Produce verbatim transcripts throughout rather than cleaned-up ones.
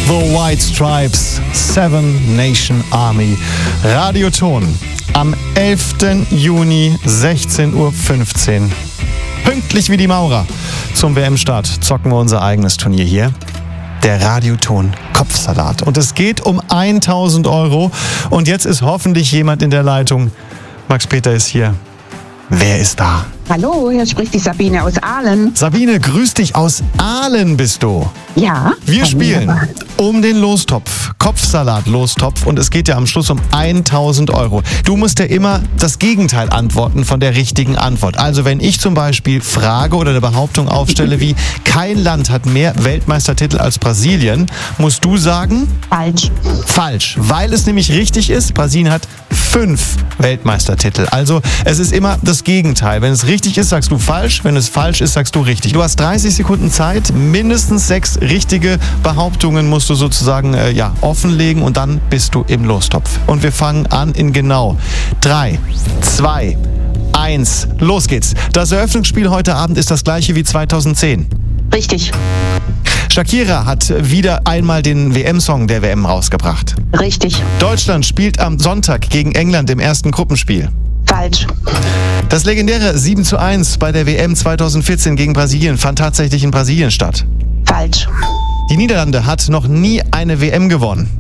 The White Stripes, Seven Nation Army. Radioton am elften Juni, sechzehn Uhr fünfzehn. Pünktlich wie die Maurer. Zum W M-Start zocken wir unser eigenes Turnier hier. Der Radioton Kopfsalat. Und es geht um tausend Euro. Und jetzt ist hoffentlich jemand in der Leitung. Max Peter ist hier. Wer ist da? Hallo, hier spricht die Sabine aus Aalen. Sabine, grüß dich, aus Aalen bist du. Ja. Wir spielen um den Lostopf, Kopfsalat-Lostopf, und es geht ja am Schluss um tausend Euro. Du musst ja immer das Gegenteil antworten von der richtigen Antwort. Also wenn ich zum Beispiel frage oder eine Behauptung aufstelle wie, kein Land hat mehr Weltmeistertitel als Brasilien, musst du sagen? Falsch. Falsch, weil es nämlich richtig ist, Brasilien hat fünf Weltmeistertitel. Also es ist immer das Gegenteil. Wenn es richtig ist, sagst du falsch. Wenn es falsch ist, sagst du richtig. Du hast dreißig Sekunden Zeit. Mindestens sechs richtige Behauptungen musst du sozusagen äh, ja, offenlegen und dann bist du im Lostopf. Und wir fangen an in genau drei, zwei, eins. Los geht's. Das Eröffnungsspiel heute Abend ist das gleiche wie zweitausendzehn. Richtig. Shakira hat wieder einmal den W M-Song der W M rausgebracht. Richtig. Deutschland spielt am Sonntag gegen England im ersten Gruppenspiel. Falsch. Das legendäre sieben zu eins bei der W M zweitausendvierzehn gegen Brasilien fand tatsächlich in Brasilien statt. Falsch. Die Niederlande hat noch nie eine W M gewonnen.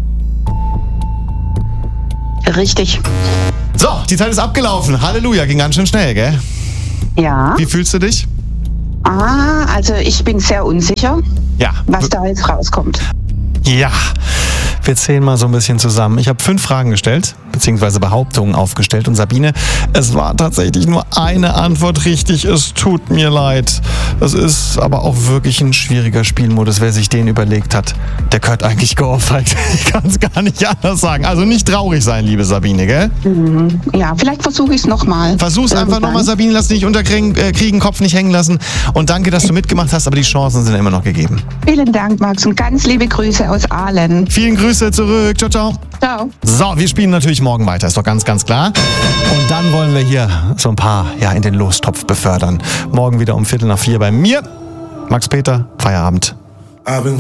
Richtig. So, die Zeit ist abgelaufen. Halleluja, ging ganz schön schnell, gell? Ja. Wie fühlst du dich? Ah, also ich bin sehr unsicher, Ja. was da jetzt rauskommt. Ja. Wir zählen mal so ein bisschen zusammen. Ich habe fünf Fragen gestellt, beziehungsweise Behauptungen aufgestellt. Und Sabine, es war tatsächlich nur eine Antwort richtig. Es tut mir leid. Das ist aber auch wirklich ein schwieriger Spielmodus. Wer sich den überlegt hat, der gehört eigentlich geohrfeigt. Ich kann es gar nicht anders sagen. Also nicht traurig sein, liebe Sabine, gell? Mhm. Ja, vielleicht versuche ich es nochmal. Versuch's einfach nochmal, Sabine. Lass dich nicht unterkriegen, äh, kriegen, Kopf nicht hängen lassen. Und danke, dass du mitgemacht hast, aber die Chancen sind immer noch gegeben. Vielen Dank, Max, und ganz liebe Grüße aus Aalen. Vielen Grüße zurück. Ciao, ciao. Ciao. So, wir spielen natürlich morgen weiter, ist doch ganz, ganz klar. Und dann wollen wir hier so ein paar ja, in den Lostopf befördern. Morgen wieder um Viertel nach vier bei mir. Max Peter, Feierabend.